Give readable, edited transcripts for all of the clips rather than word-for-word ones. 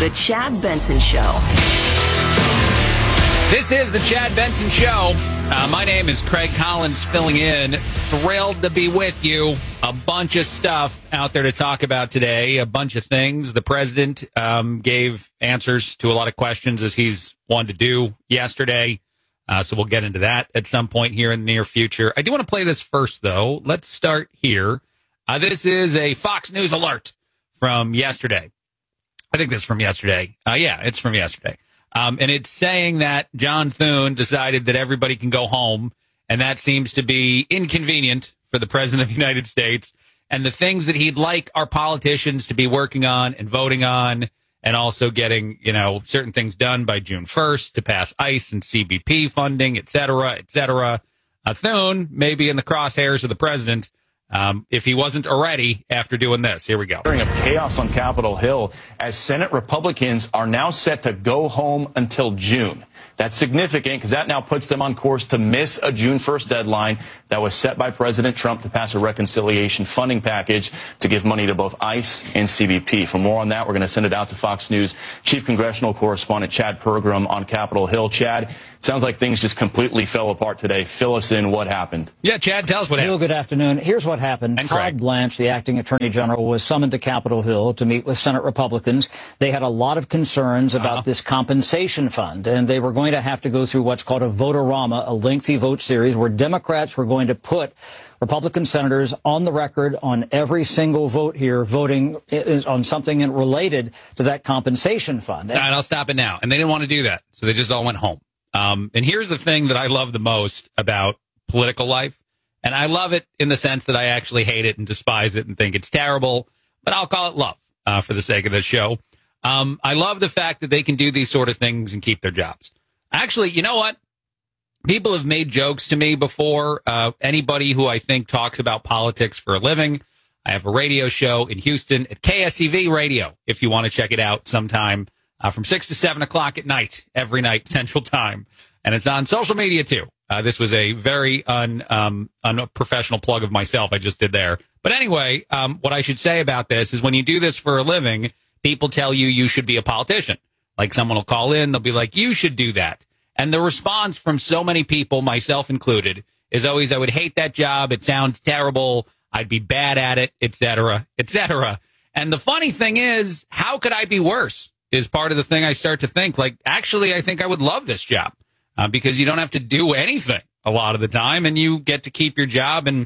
The Chad Benson Show. This is the Chad Benson Show. My name is Craig Collins, filling in. Thrilled to be with you. A bunch of stuff out there to talk about today. A bunch of things. The president gave answers to a lot of questions, as he's wanted to do yesterday. So we'll get into that at some point here in the near future. I do want to play this first, though. Let's start here. This is a Fox News alert from yesterday. I think this is from yesterday. Yeah, it's from yesterday. And it's saying that John Thune decided that everybody can go home, and that seems to be inconvenient for the President of the United States. And the things that he'd like our politicians to be working on and voting on, and also getting, certain things done by June 1st to pass ICE and CBP funding, et cetera, et cetera. Thune may be in the crosshairs of the president if he wasn't already after doing this. Here we go. Of chaos on Capitol Hill as Senate Republicans are now set to go home until June. That's significant because that now puts them on course to miss a June 1st deadline that was set by President Trump to pass a reconciliation funding package to give money to both ICE and CBP. For more on that, we're going to send it out to Fox News Chief Congressional Correspondent Chad Pergram on Capitol Hill. Chad, sounds like things just completely fell apart today. Fill us in. What happened? Yeah, Chad, tell us what happened. Good afternoon. Here's what happened. And Todd Craig Blanche, the acting attorney general, was summoned to Capitol Hill to meet with Senate Republicans. They had a lot of concerns about this compensation fund, and they were going to have to go through what's called a vote-a-rama, a lengthy vote series where Democrats were going to put Republican senators on the record on every single vote here, voting on something related to that compensation fund. All right, I'll stop it now. And they didn't want to do that, so they just all went home. And here's the thing that I love the most about political life. And I love it in the sense that I actually hate it and despise it and think it's terrible, but I'll call it love for the sake of this show. I love the fact that they can do these sort of things and keep their jobs. Actually, you know what? People have made jokes to me before. Anybody who I think talks about politics for a living. I have a radio show in Houston at KSEV Radio, if you want to check it out sometime, from 6 to 7 o'clock at night, every night, Central Time. And it's on social media, too. This was a very unprofessional plug of myself I just did there. But anyway, what I should say about this is when you do this for a living, people tell you should be a politician. Like someone will call in, they'll be like, you should do that. And the response from so many people, myself included, is always, I would hate that job. It sounds terrible. I'd be bad at it, et cetera, et cetera. And the funny thing is, how could I be worse is part of the thing I start to think. Like, actually, I think I would love this job because you don't have to do anything a lot of the time and you get to keep your job and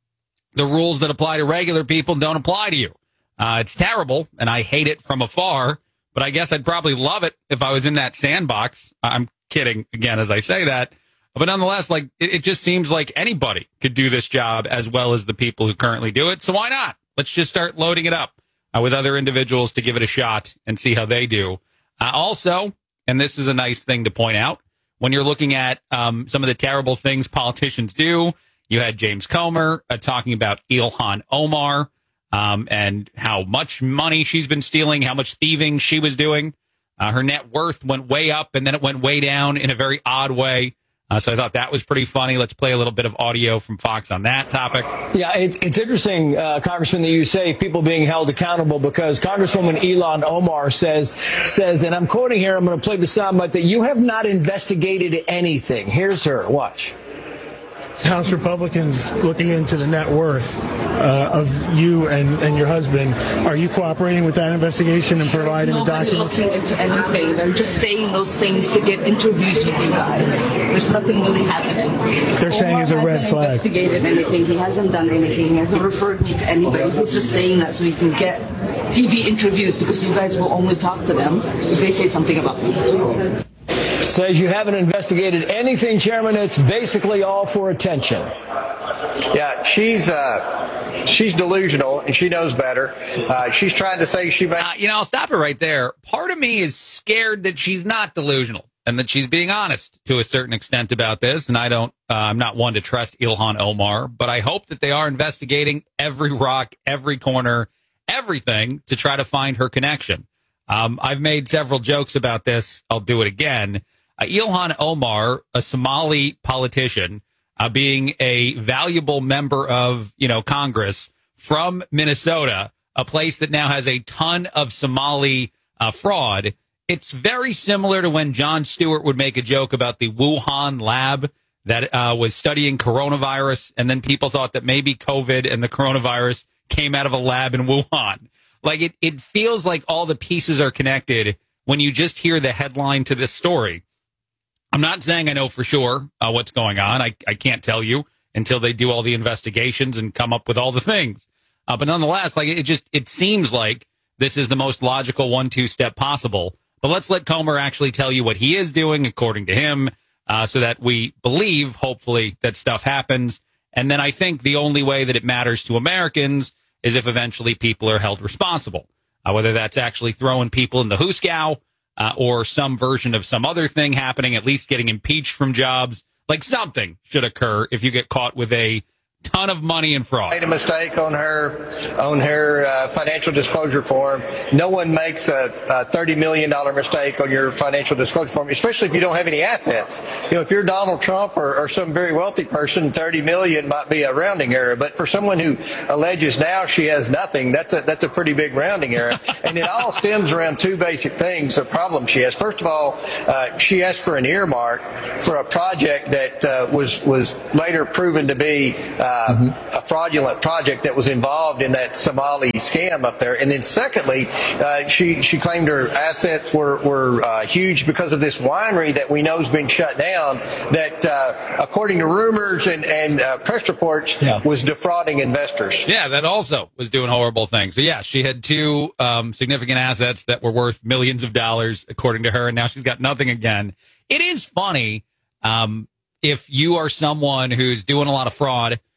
the rules that apply to regular people don't apply to you. It's terrible and I hate it from afar. But I guess I'd probably love it if I was in that sandbox. I'm kidding, again, as I say that. But nonetheless, like it just seems like anybody could do this job as well as the people who currently do it. So why not? Let's just start loading it up with other individuals to give it a shot and see how they do. Also, and this is a nice thing to point out, when you're looking at some of the terrible things politicians do, you had James Comer talking about Ilhan Omar. And how much money she's been stealing, how much thieving she was doing. Her net worth went way up, and then it went way down in a very odd way. So I thought that was pretty funny. Let's play a little bit of audio from Fox on that topic. Yeah, it's interesting, Congressman, that you say people being held accountable because Congresswoman Ilhan Omar says, and I'm quoting here, I'm going to play the soundbite, that you have not investigated anything. Here's her. Watch. House Republicans looking into the net worth of you and your husband. Are you cooperating with that investigation and providing the documents? Looking into anything. They're just saying those things to get interviews with you guys. There's nothing really happening. They're saying it's a red flag. Investigated anything. He hasn't done anything. He hasn't referred me to anybody. He's just saying that so he can get TV interviews because you guys will only talk to them if they say something about me. Says you haven't investigated anything, Chairman. It's basically all for attention. Yeah, she's delusional and she knows better. She's trying to say she may. I'll stop it right there. Part of me is scared that she's not delusional and that she's being honest to a certain extent about this. And I'm not one to trust Ilhan Omar, but I hope that they are investigating every rock, every corner, everything to try to find her connection. I've made several jokes about this. I'll do it again. Ilhan Omar, a Somali politician, being a valuable member of, Congress from Minnesota, a place that now has a ton of Somali fraud, it's very similar to when Jon Stewart would make a joke about the Wuhan lab that was studying coronavirus, and then people thought that maybe COVID and the coronavirus came out of a lab in Wuhan. Like, it feels like all the pieces are connected when you just hear the headline to this story. I'm not saying I know for sure what's going on. I can't tell you until they do all the investigations and come up with all the things. But nonetheless, like, it seems like this is the most logical 1-2 step possible. But let's let Comer actually tell you what he is doing, according to him, so that we believe, hopefully, that stuff happens. And then I think the only way that it matters to Americans is if eventually people are held responsible, whether that's actually throwing people in the hoosegow or some version of some other thing happening, at least getting impeached from jobs. Like, something should occur if you get caught with a ton of money in fraud. Made a mistake on her financial disclosure form. No one makes a $30 million mistake on your financial disclosure form, especially if you don't have any assets. You know, if you're Donald Trump or some very wealthy person, 30 million might be a rounding error. But for someone who alleges now she has nothing, that's a pretty big rounding error. And it all stems around two basic things, the problem she has. First of all, she asked for an earmark for a project that was later proven to be a fraudulent project that was involved in that Somali scam up there. And then secondly, she claimed her assets were huge because of this winery that we know has been shut down that, according to rumors and press reports, was defrauding investors. Yeah, that also was doing horrible things. So, yeah, she had two significant assets that were worth millions of dollars, according to her, and now she's got nothing again. It is funny if you are someone who's doing a lot of fraud